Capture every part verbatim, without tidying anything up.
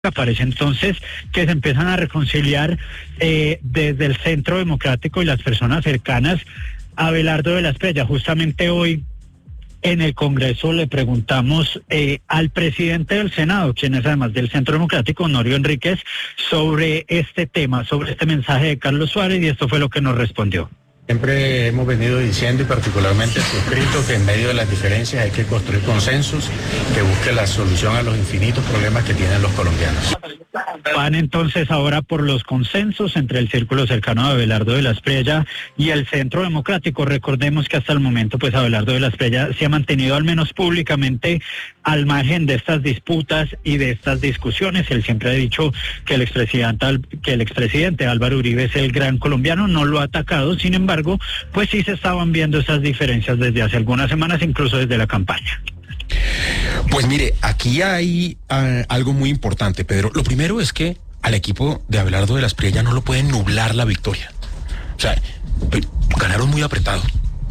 Parece entonces que se empiezan a reconciliar eh, desde el Centro Democrático y las personas cercanas a Abelardo de la Espriella. Justamente hoy en el Congreso le preguntamos eh, al presidente del Senado, quien es además del Centro Democrático, Honorio Enríquez, sobre este tema, sobre este mensaje de Carlos Suárez, y esto fue lo que nos respondió. Siempre hemos venido diciendo, y particularmente suscrito, que en medio de las diferencias hay que construir consensos que busquen la solución a los infinitos problemas que tienen los colombianos. Van entonces ahora por los consensos entre el círculo cercano a Abelardo de la Espriella y el Centro Democrático. Recordemos que hasta el momento pues Abelardo de la Espriella se ha mantenido al menos públicamente al margen de estas disputas y de estas discusiones. Él siempre ha dicho que el expresidente, que el expresidente Álvaro Uribe es el gran colombiano, no lo ha atacado, sin embargo, pues sí se estaban viendo esas diferencias desde hace algunas semanas, incluso desde la campaña. Pues mire, aquí hay uh, algo muy importante, Pedro. Lo primero es que al equipo de Abelardo de la Espriella no lo pueden nublar la victoria. O sea, ganaron muy apretado.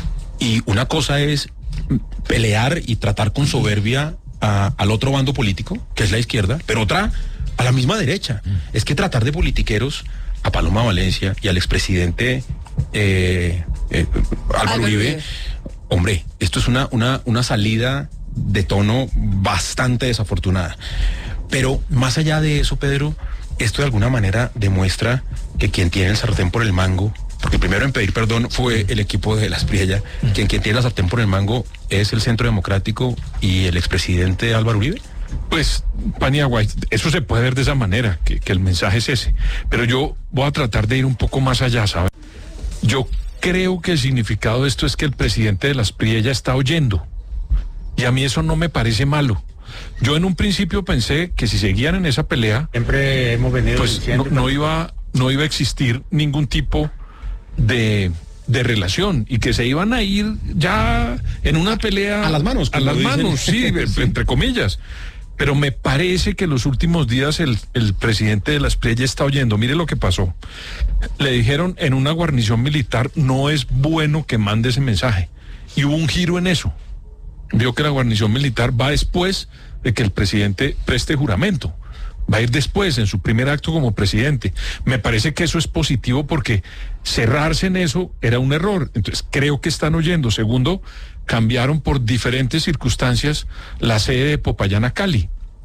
Y una cosa es pelear y tratar con soberbia a, al otro bando político, que es la izquierda, pero otra a la misma derecha. Mm. Es que tratar de politiqueros a Paloma Valencia y al expresidente eh, eh, Álvaro Uribe, hombre, esto es una, una, una salida de tono bastante desafortunada. Pero más allá de eso, Pedro, esto de alguna manera demuestra que quien tiene el sartén por el mango, porque primero en pedir perdón fue el equipo de la Espriella, quien, quien tiene el sartén por el mango es el Centro Democrático y el expresidente Álvaro Uribe. Pues, Paniagua, eso se puede ver de esa manera, que, que el mensaje es ese. Pero yo voy a tratar de ir un poco más allá, ¿sabes? Yo creo que el significado de esto es que el presidente de la Espriella está oyendo. Y a mí eso no me parece malo. Yo en un principio pensé que si seguían en esa pelea, siempre hemos venido pues diciendo, no, no iba, no iba a existir ningún tipo de, de relación y que se iban a ir ya en una pelea a las manos, a las manos, sí, sí, entre comillas. Pero me parece que los últimos días el, el presidente de la Espriella está oyendo. Mire lo que pasó. Le dijeron en una guarnición militar, no es bueno que mande ese mensaje. Y hubo un giro en eso. Vio que la guarnición militar va después de que el presidente preste juramento. Va a ir después, en su primer acto como presidente. Me parece que eso es positivo porque cerrarse en eso era un error. Entonces, creo que están oyendo. Segundo, cambiaron por diferentes circunstancias la sede de Popayán a Cali.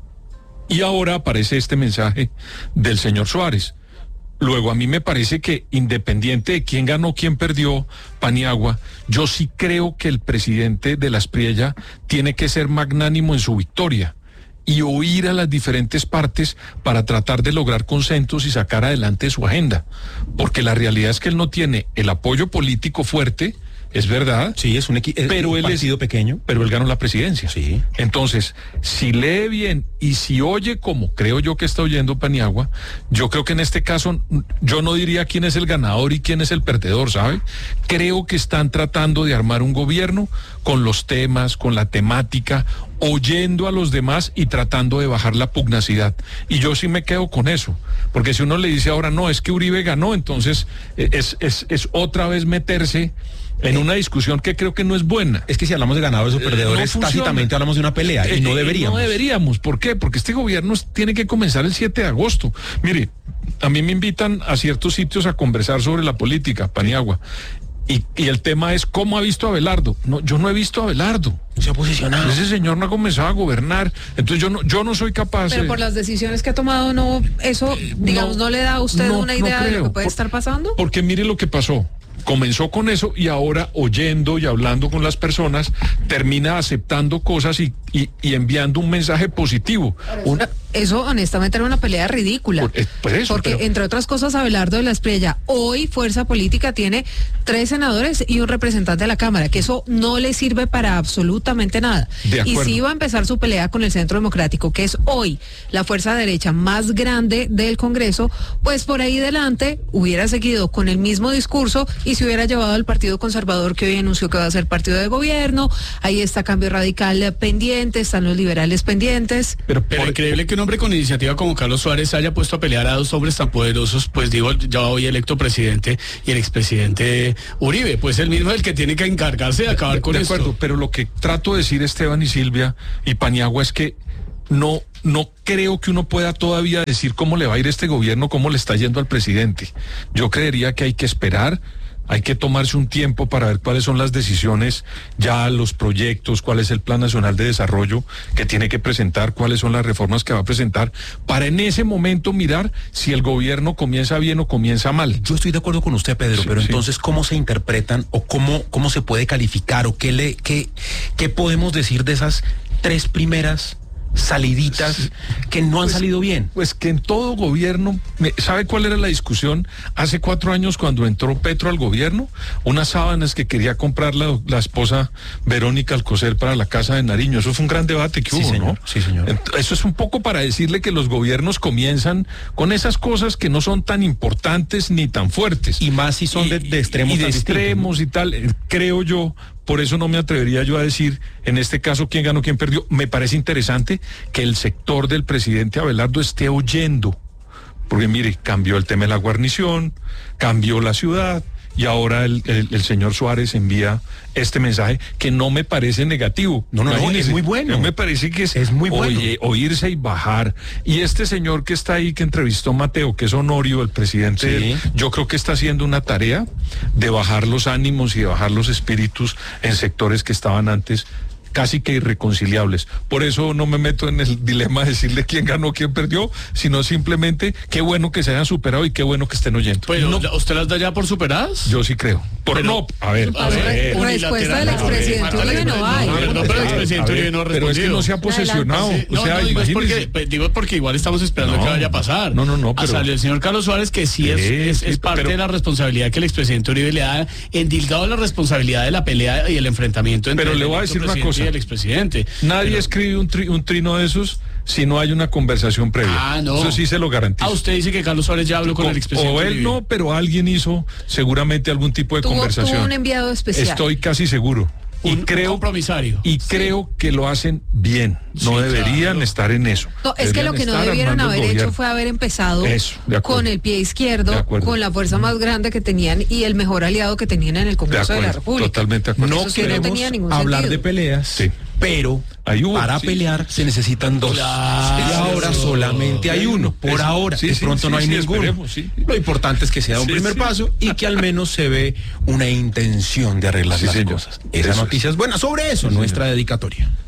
Y ahora aparece este mensaje del señor Suárez. Luego, a mí me parece que independiente de quién ganó, quién perdió, Paniagua, yo sí creo que el presidente de la Espriella tiene que ser magnánimo en su victoria y oír a las diferentes partes para tratar de lograr consensos y sacar adelante su agenda. Porque la realidad es que él no tiene el apoyo político fuerte, es verdad. Sí, es un, equi- es pero un él partido es, pequeño. Pero él ganó la presidencia. Sí. Entonces, si lee bien y si oye como creo yo que está oyendo Paniagua, yo creo que en este caso yo no diría quién es el ganador y quién es el perdedor, ¿sabe? Creo que están tratando de armar un gobierno con los temas, con la temática, oyendo a los demás y tratando de bajar la pugnacidad. Y yo sí me quedo con eso, porque si uno le dice ahora, no, es que Uribe ganó, entonces es, es, es otra vez meterse en una discusión que creo que no es buena. Es que si hablamos de ganadores o perdedores, no tácitamente hablamos de una pelea y no deberíamos. No deberíamos. ¿Por qué? Porque este gobierno tiene que comenzar el siete de agosto. Mire, a mí me invitan a ciertos sitios a conversar sobre la política, Paniagua. Y, y el tema es cómo ha visto a Abelardo. No, yo no he visto a Abelardo. Se ha posicionado. Ese señor no ha comenzado a gobernar. Entonces yo no, yo no soy capaz. Pero de... por las decisiones que ha tomado, no, eso, digamos, no, no le da a usted no, una idea no de lo que puede por, estar pasando. Porque mire lo que pasó. Comenzó con eso y ahora oyendo y hablando con las personas termina aceptando cosas y, y, y enviando un mensaje positivo. Una, eso honestamente era una pelea ridícula. Por, eh, por eso, porque pero... entre otras cosas Abelardo de la Espriella hoy Fuerza Política tiene tres senadores y un representante de la Cámara, que eso no le sirve para absolutamente nada. Y si iba a empezar su pelea con el Centro Democrático, que es hoy la fuerza derecha más grande del Congreso, pues por ahí delante hubiera seguido con el mismo discurso y se hubiera llevado al Partido Conservador, que hoy anunció que va a ser partido de gobierno. Ahí está Cambio Radical pendiente, están los liberales pendientes. Pero, pero por... increíble que un hombre con iniciativa como Carlos Suárez haya puesto a pelear a dos hombres tan poderosos, pues digo, ya hoy electo presidente y el expresidente Uribe, pues él mismo es el que tiene que encargarse de acabar con esto. De esto. acuerdo, pero lo que trato de decir, Esteban y Silvia y Paniagua, es que no, no creo que uno pueda todavía decir cómo le va a ir este gobierno, cómo le está yendo al presidente. Yo creería que hay que esperar. Hay que tomarse un tiempo para ver cuáles son las decisiones, ya los proyectos, cuál es el Plan Nacional de Desarrollo que tiene que presentar, cuáles son las reformas que va a presentar, para en ese momento mirar si el gobierno comienza bien o comienza mal. Yo estoy de acuerdo con usted, Pedro, sí, pero sí. Entonces, ¿cómo se interpretan o cómo, cómo se puede calificar o qué, le, qué, qué podemos decir de esas tres primeras saliditas que no han pues, salido bien? Pues que en todo gobierno, ¿sabe cuál era la discusión? Hace cuatro años cuando entró Petro al gobierno, unas sábanas que quería comprar la, la esposa Verónica Alcocer para la casa de Nariño. Eso fue un gran debate que sí, hubo, señor, ¿no? Sí, señor. Eso es un poco para decirle que los gobiernos comienzan con esas cosas que no son tan importantes ni tan fuertes. Y más si son y, de, de extremos. Y de extremos y tal, creo yo. Por eso no me atrevería yo a decir, en este caso, quién ganó, quién perdió. Me parece interesante que el sector del presidente Abelardo esté oyendo. Porque mire, cambió el tema de la guarnición, cambió la ciudad, y ahora el, el, el señor Suárez envía este mensaje que no me parece negativo. No, no, no, es muy bueno. No me parece que es, es muy bueno. Oye, oírse y bajar. Y este señor que está ahí, que entrevistó Mateo, que es Honorio, el presidente, sí. él, yo creo que está haciendo una tarea de bajar los ánimos y de bajar los espíritus en sectores que estaban antes casi que irreconciliables. Por eso no me meto en el dilema de decirle quién ganó, quién perdió, sino simplemente qué bueno que se hayan superado y qué bueno que estén oyendo. Pero, no, ¿usted las da ya por superadas? Yo sí creo. Por pero, no, a ver. A ver, la respuesta del expresidente Uribe no hay. No, pero el expresidente Uribe no ha respondido. Pero es que no se ha posesionado. No, o sea, no, digo, es porque, digo porque igual estamos esperando no, que vaya a pasar. No, no, no. Pero, salió el señor Carlos Suárez, que sí es, sí, es, es parte pero, de la responsabilidad que el expresidente Uribe le ha endilgado la responsabilidad de la pelea y el enfrentamiento entre pero el le voy a decir una cosa. y el expresidente. Nadie pero, escribe un, tri, un trino de esos si no hay una conversación previa. Ah, no. Eso sí se lo garantizo. Ah, usted dice que Carlos Suárez ya habló con, con el expresidente. O él Uribe. No, pero alguien hizo seguramente algún tipo de tuvo, conversación. Tuvo un enviado especial. Estoy casi seguro. Y un, creo, un compromisario. Y sí. creo que lo hacen bien. No sí, deberían claro. estar en eso. No, es deberían que lo que no debieron haber hecho fue haber empezado eso, con el pie izquierdo, con la fuerza más grande que tenían y el mejor aliado que tenían en el Congreso de, acuerdo, de la República. Totalmente de acuerdo. No queremos no hablar sentido. de peleas, sí. pero hubo, para sí. pelear se necesitan dos. Claro. Y ahora solamente hay uno. Por eso, ahora. Sí, de pronto sí, no hay sí, ninguno. Sí. Lo importante es que se da un primer paso y que al menos se ve una intención de arreglar las señor. cosas. Esa noticia es buena. Sobre eso, nuestra dedicatoria.